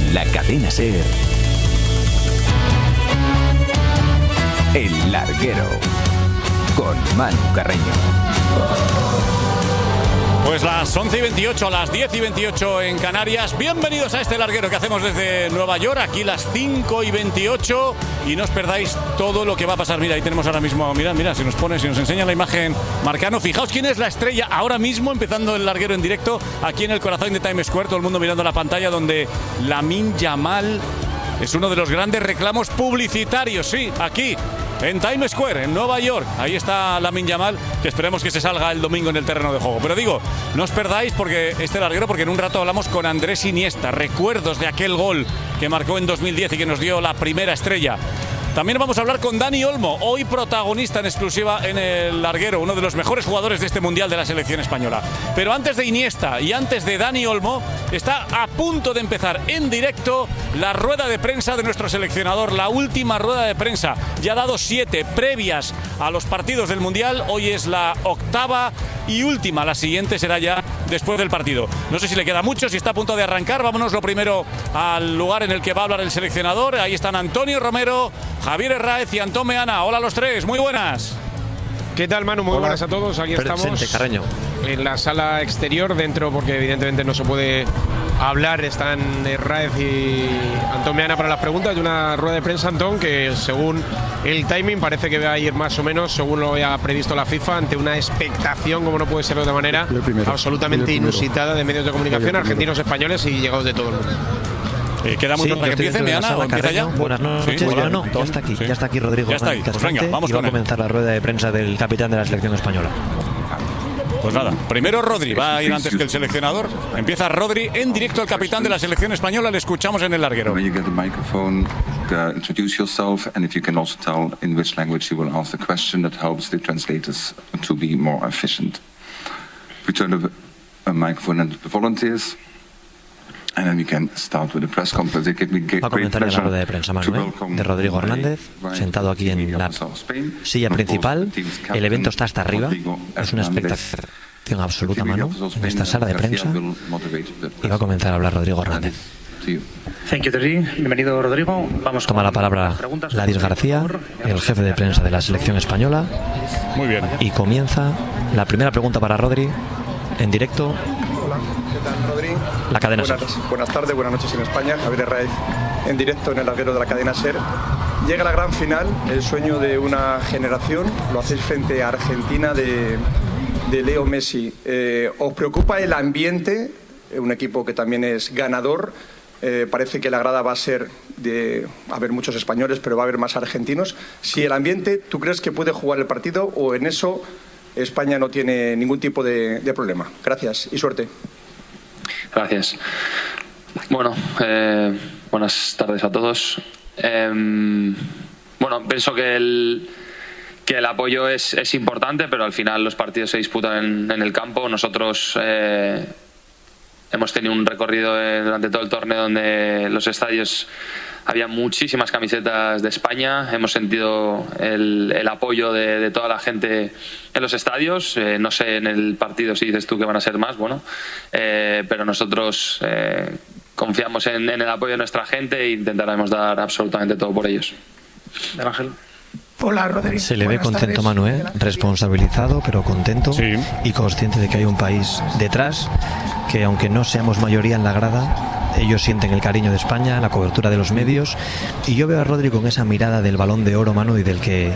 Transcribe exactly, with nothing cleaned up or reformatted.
En la cadena SER, El Larguero, con Manu Carreño. Pues las once y veintiocho, las diez y veintiocho en Canarias. Bienvenidos a este larguero que hacemos desde Nueva York, aquí las cinco y veintiocho. Y no os perdáis todo lo que va a pasar. Mira, ahí tenemos ahora mismo, mira, mira, si nos pone, si nos enseña la imagen Marcano. Fijaos quién es la estrella ahora mismo, empezando el larguero en directo, aquí en el corazón de Times Square, todo el mundo mirando la pantalla, donde Lamine Yamal es uno de los grandes reclamos publicitarios, sí, aquí, en Times Square, en Nueva York. Ahí está Lamine Yamal, que esperemos que se salga el domingo en el terreno de juego. Pero digo, no os perdáis porque este larguero, porque en un rato hablamos con Andrés Iniesta, recuerdos de aquel gol que marcó en dos mil diez y que nos dio la primera estrella. También vamos a hablar con Dani Olmo, hoy protagonista en exclusiva en el larguero, uno de los mejores jugadores de este Mundial de la selección española. Pero antes de Iniesta y antes de Dani Olmo, está a punto de empezar en directo la rueda de prensa de nuestro seleccionador, la última rueda de prensa. Ya ha dado siete previas a los partidos del Mundial, hoy es la octava y última, la siguiente será ya después del partido. No sé si le queda mucho, si está a punto de arrancar. Vámonos lo primero al lugar en el que va a hablar el seleccionador. Ahí están Antonio Romero, Javier Herráez y Antón Meana. Hola a los tres, muy buenas. ¿Qué tal, Manu? Muy Hola. buenas a todos. Aquí Presente, estamos Carreño. en la sala exterior, dentro porque evidentemente no se puede hablar. Están Herráez y Antón Meana para las preguntas de una rueda de prensa, Antón, que según el timing parece que va a ir más o menos según lo había previsto la FIFA, ante una expectación, como no puede ser de otra manera, absolutamente inusitada de medios de comunicación argentinos, españoles y llegados de todo el mundo. Eh, ¿Queda mucho Sí, para que empiece, Meana? ¿O empieza ya? Buenas noches. Sí, Bueno, no, hola. ya está aquí, Sí. ya está aquí Rodrigo. Ya está ahí. Pues venga, vamos y va con a él. comenzar la rueda de prensa del capitán de la selección española. Pues nada, primero Rodri, va a ir antes que el seleccionador. Empieza Rodri en directo, el capitán de la selección española. Le escuchamos en el larguero. When you get the microphone, uh, introduce yourself, and if you can also tell in which language you will ask the question, that helps the translators to be more efficient. We turn the uh, microphone into the volunteers, and then we can start with the press conference. It gives me great Va a comenzar ya la rueda de prensa, pleasure Manuel, to welcome de Rodrigo Hernández, my sentado aquí en la of Spain, silla and of course, principal. the team's El captain, evento está hasta arriba. Rodrigo Es una Hernández. expectación absoluta, Team Manu, of en Spain, esta sala de García prensa. will moderate the Y va a press comenzar a hablar Rodrigo Hernández. conference. To you. Thank you, Terry. Bienvenido, Rodrigo. Vamos Toma con la palabra las preguntas. Ladis García, el jefe de prensa de la selección española. Muy bien. Y comienza la primera pregunta para Rodri, en directo, Hola, ¿qué tal, Rodri? la cadena SER. Buenas, buenas tardes, buenas noches en España. Javier Herráez en directo en el larguero de la cadena SER. Llega la gran final, el sueño de una generación. Lo hacéis frente a Argentina de, de Leo Messi. Eh, ¿Os preocupa el ambiente? Un equipo que también es ganador. Eh, parece que la grada va a ser de haber muchos españoles, pero va a haber más argentinos. Si el ambiente, ¿tú crees que puede jugar el partido o en eso España no tiene ningún tipo de, de problema? Gracias y suerte. Gracias. Bueno, eh, buenas tardes a todos. Eh, bueno, pienso que el, que el apoyo es, es importante, pero al final los partidos se disputan en, en el campo. Nosotros eh, hemos tenido un recorrido eh, durante todo el torneo donde los estadios había muchísimas camisetas de España. Hemos sentido el, el apoyo de, de toda la gente en los estadios. Eh, no sé en el partido si dices tú que van a ser más, bueno, eh, pero nosotros eh, confiamos en, en el apoyo de nuestra gente e intentaremos dar absolutamente todo por ellos. Miguel Ángel. Hola, Rodri. Se le ve Buenas contento, tardes. Manuel, responsabilizado, pero contento. Sí. Y consciente de que hay un país detrás, que aunque no seamos mayoría en la grada, ellos sienten el cariño de España, la cobertura de los medios. Y yo veo a Rodri con esa mirada del Balón de Oro, Manu, y del que